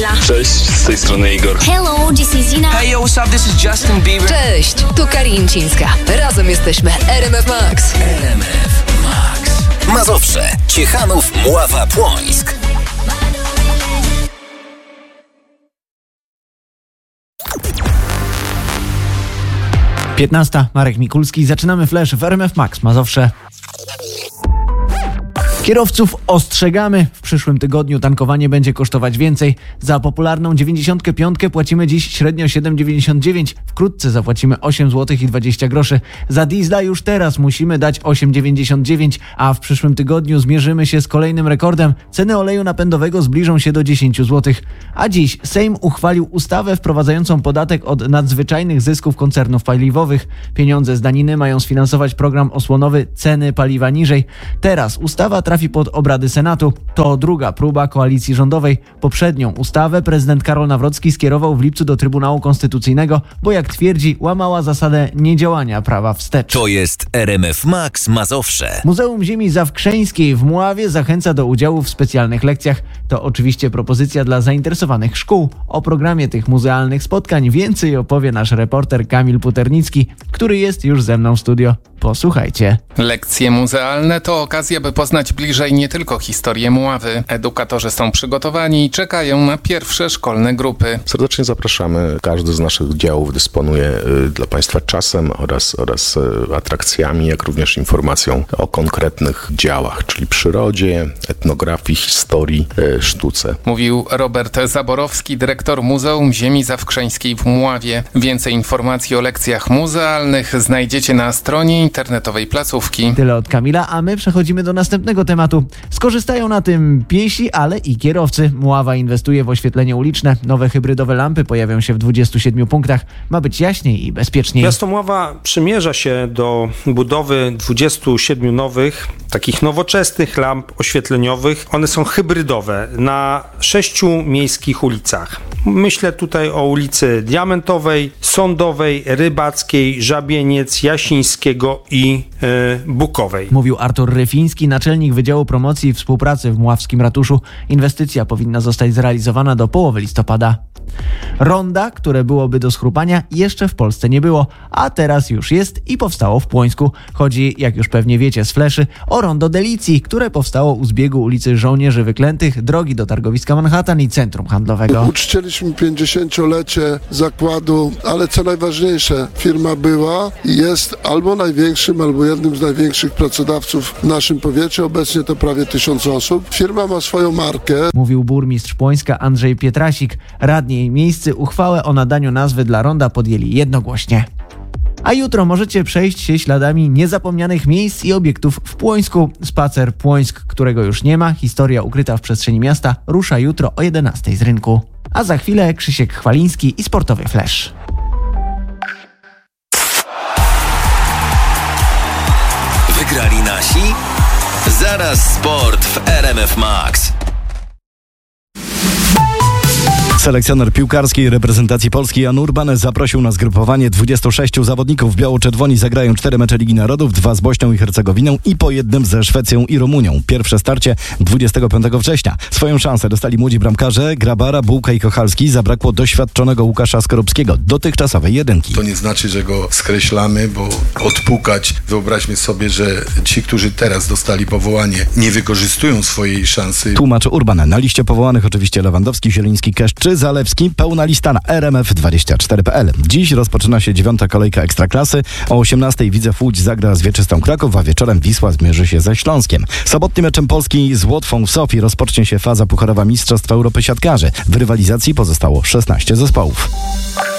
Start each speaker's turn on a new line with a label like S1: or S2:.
S1: Kamila.
S2: Cześć, z tej strony Igor.
S1: Hello, this is Zina.
S3: Hey, yo, what's up? This is Justin Bieber.
S4: Cześć, tu Karińcińska. Razem jesteśmy RMF Max.
S5: RMF Max. Mazowsze, Ciechanów, Mława, Płońsk.
S6: Piętnasta, Marek Mikulski. Zaczynamy flash w RMF Max Mazowsze. Kierowców ostrzegamy. W przyszłym tygodniu tankowanie będzie kosztować więcej. Za popularną 95 płacimy dziś średnio 7,99. Wkrótce zapłacimy 8 zł i 20 groszy. Za diesla już teraz musimy dać 8,99, a w przyszłym tygodniu zmierzymy się z kolejnym rekordem. Ceny oleju napędowego zbliżą się do 10 zł. A dziś Sejm uchwalił ustawę wprowadzającą podatek od nadzwyczajnych zysków koncernów paliwowych. Pieniądze z daniny mają sfinansować program osłonowy Ceny paliwa niżej. Teraz ustawa trafi pod obrady Senatu. To druga próba koalicji rządowej. Poprzednią ustawę prezydent Karol Nawrocki skierował w lipcu do Trybunału Konstytucyjnego, bo jak twierdzi, łamała zasadę niedziałania prawa wstecz.
S5: To jest RMF Max Mazowsze.
S6: Muzeum Ziemi Zawkrzeńskiej w Mławie zachęca do udziału w specjalnych lekcjach. To oczywiście propozycja dla zainteresowanych szkół. O programie tych muzealnych spotkań więcej opowie nasz reporter Kamil Puternicki, który jest już ze mną w studio. Posłuchajcie.
S7: Lekcje muzealne to okazja, by poznać bliżej nie tylko historię Mławy. Edukatorzy są przygotowani i czekają na pierwsze szkolne grupy.
S8: Serdecznie zapraszamy. Każdy z naszych działów dysponuje dla Państwa czasem oraz atrakcjami, jak również informacją o konkretnych działach, czyli przyrodzie, etnografii, historii, sztuce.
S7: Mówił Robert Zaborowski, dyrektor Muzeum Ziemi Zawkrzeńskiej w Mławie. Więcej informacji o lekcjach muzealnych znajdziecie na stronie internetowej placówki.
S6: Tyle od Kamila, a my przechodzimy do następnego tematu. Skorzystają na tym piesi, ale i kierowcy. Mława inwestuje w oświetlenie uliczne. Nowe hybrydowe lampy pojawią się w 27 punktach. Ma być jaśniej i bezpieczniej.
S9: Miasto Mława przymierza się do budowy 27 nowych, takich nowoczesnych lamp oświetleniowych. One są hybrydowe na 6 miejskich ulicach. Myślę tutaj o ulicy Diamentowej, Sądowej, Rybackiej, Żabieniec, Jasińskiego i Bukowej.
S6: Mówił Artur Ryfiński, naczelnik Wydziału Promocji i Współpracy w Mławskim Ratuszu. Inwestycja powinna zostać zrealizowana do połowy listopada. Ronda, które byłoby do schrupania, jeszcze w Polsce nie było, a teraz już jest i powstało w Płońsku. Chodzi, jak już pewnie wiecie z fleszy, o rondo Delicji, które powstało u zbiegu ulicy Żołnierzy Wyklętych, drogi do targowiska Manhattan i centrum handlowego.
S10: Uczciliśmy 50-lecie zakładu, ale co najważniejsze, firma była i jest albo największym, albo jednym z największych pracodawców w naszym powiecie. Obecnie to prawie 1000 osób. Firma ma swoją markę. Mówił burmistrz Płońska Andrzej Pietrasik. Radni miejscy uchwałę o nadaniu nazwy dla ronda podjęli jednogłośnie. A jutro możecie przejść się śladami niezapomnianych miejsc i obiektów w Płońsku. Spacer Płońsk, którego już nie ma, historia ukryta w przestrzeni miasta, rusza jutro o 11 z rynku. A za chwilę Krzysiek Chwaliński i sportowy flash.
S5: Wygrali nasi? Zaraz sport w RMF Max.
S11: Selekcjoner piłkarskiej reprezentacji Polski Jan Urban zaprosił na zgrupowanie 26 zawodników. Biało-czerwoni zagrają 4 mecze Ligi Narodów, 2 z Bośnią i Hercegowiną i po jednym ze Szwecją i Rumunią. Pierwsze starcie 25 września. Swoją szansę dostali młodzi bramkarze Grabara, Bułka i Kochalski. Zabrakło doświadczonego Łukasza Skorupskiego, dotychczasowej jedynki.
S12: To nie znaczy, że go skreślamy, bo odpukać. Wyobraźmy sobie, że ci, którzy teraz dostali powołanie, nie wykorzystują swojej szansy.
S11: Tłumaczy Urban. Na liście powołanych oczywiście Lewandowski, Zieliński, Kesz czy Zalewski. Pełna lista na rmf24.pl. Dziś rozpoczyna się 9. kolejka Ekstraklasy. O 18:00 Widzew Łódź zagra z Wieczystą Kraków, a wieczorem Wisła zmierzy się ze Śląskiem. Sobotnim meczem Polski z Łotwą w Sofii rozpocznie się faza pucharowa Mistrzostw Europy Siatkarzy. W rywalizacji pozostało 16 zespołów.